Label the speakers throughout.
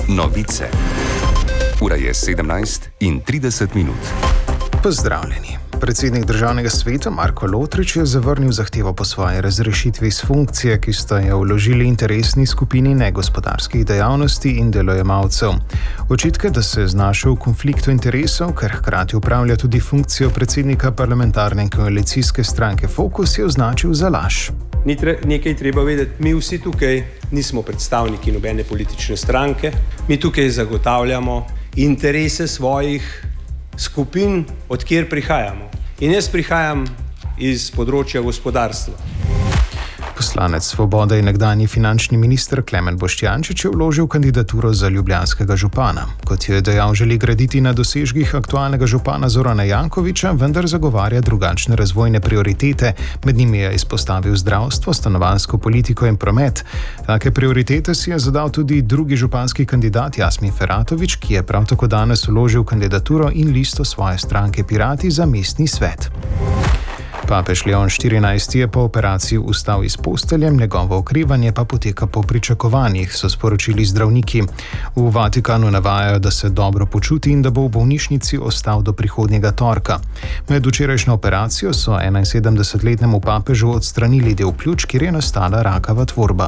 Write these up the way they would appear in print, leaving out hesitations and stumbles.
Speaker 1: Novice. Ura je 17:30.
Speaker 2: Pozdravljeni. Predsednik Državnega sveta Marko Lotrič je zavrnil zahtevo po svoji razrešitvi iz funkcije, ki sta jo vložili interesni skupini negospodarskih dejavnosti in delojemalcev. Očitke, da se je znašel v konfliktu interesov, ker hkrati upravlja tudi funkcijo predsednika parlamentarne koalicijske stranke Fokus, je označil za laž.
Speaker 3: Nekaj treba vedeti, mi vsi tukaj nismo predstavniki nobene politične stranke, mi tukaj zagotavljamo interese svojih skupin, od kjer prihajamo. In jaz prihajam iz področja gospodarstva.
Speaker 2: Poslanec Svobode in nekdanji finančni minister Klemen Boštjančič je vložil kandidaturo za ljubljanskega župana. Kot je dejal, želi graditi na dosežkih aktualnega župana Zorana Jankovića, vendar zagovarja drugačne razvojne prioritete. Med njimi je izpostavil zdravstvo, stanovanjsko politiko in promet. Take prioritete si je zadal tudi drugi županski kandidat Jasmin Feratović, ki je prav tako danes vložil kandidaturo in listo svoje stranke Pirati za mestni svet. Papež Leon XIV je po operaciji vstal iz postelje, njegovo okrevanje pa poteka po pričakovanjih, so sporočili zdravniki. V Vatikanu navajajo, da se dobro počuti in da bo v bolnišnici ostal do prihodnjega torka. Med včerajšnjo operacijo so 71-letnemu papežu odstranili del pljuč, kjer je nastala rakava tvorba.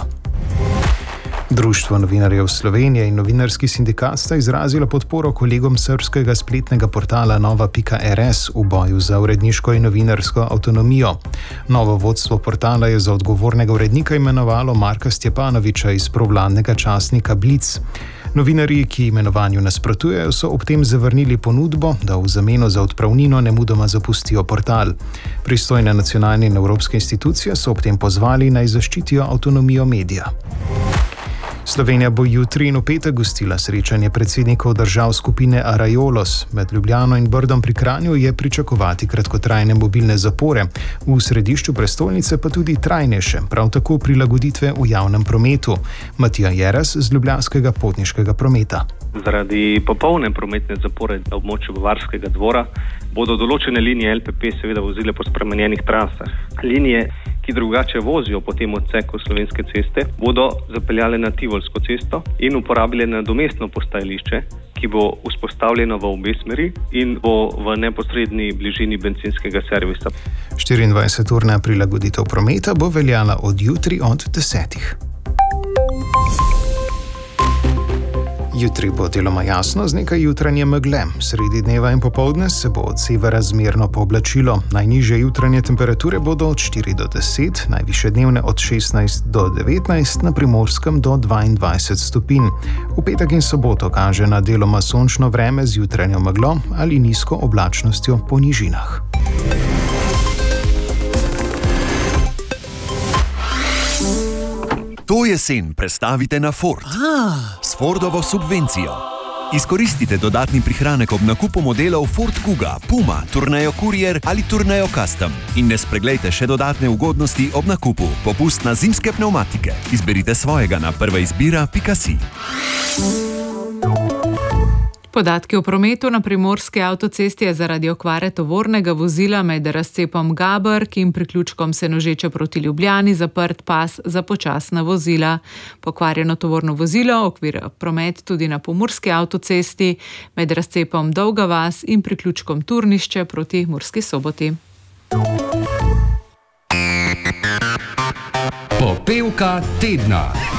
Speaker 2: Društvo novinarjev Slovenije in novinarski sindikat sta izrazila podporo kolegom srbskega spletnega portala Nova.rs v boju za uredniško in novinarsko avtonomijo. Novo vodstvo portala je za odgovornega urednika imenovalo Marka Stjepanovića iz provladnega časnika Blic. Novinarji, ki imenovanju nasprotujejo, so ob tem zavrnili ponudbo, da v zameno za odpravnino nemudoma zapustijo portal. Pristojne nacionalne in evropske institucije so ob tem pozvali, naj zaščitijo avtonomijo medija. Slovenija bo jutri in v petek gostila srečanje predsednikov držav skupine Arajolos. Med Ljubljano in Brdom pri Kranju je pričakovati kratkotrajne mobilne zapore, v središču prestolnice pa tudi trajnejše, prav tako prilagoditve v javnem prometu. Matija Jeras z Ljubljanskega potniškega prometa.
Speaker 4: Zaradi popolne prometne zapore na območju Bavarskega dvora bodo določene linije LPP seveda vozile po spremenjenih trasah. Linije, ki drugače vozijo po tem odseku Slovenske ceste, bodo zapeljale na Tivolsko cesto in uporabile nadomestno postajališče, ki bo vzpostavljeno v obe smeri in bo v neposredni bližini bencinskega servisa.
Speaker 2: 24-urna prilagoditev prometa bo veljala od jutri od 10. Jutri bo deloma jasno z nekaj jutranje megle. Sredi dneva in popoldne se bo od severa zmerno pooblačilo. Najnižje jutranje temperature bodo od 4 do 10, najvišje dnevne od 16 do 19, na Primorskem do 22 stopinj. V petek in soboto kaže na deloma sončno vreme z jutranjo meglo ali nizko oblačnostjo po nižinah.
Speaker 1: To jesen prestavite na Ford. S Fordovo subvencijo. Izkoristite dodatni prihranek ob nakupu modelov Ford Kuga, Puma, Tourneo Courier ali Tourneo Custom. In ne spreglejte še dodatne ugodnosti ob nakupu. Popust na zimske pnevmatike. Izberite svojega na prvaizbira.si.
Speaker 5: Podatki o prometu na primorski avtocesti je zaradi okvare tovornega vozila med razcepom Gabrk in priključkom Senožeče proti Ljubljani zaprt pas za počasna vozila. Pokvarjeno tovorno vozilo okvira promet tudi na pomurski avtocesti med razcepom Dolga vas in priključkom Turnišče proti Murski Soboti.
Speaker 6: Popevka tedna.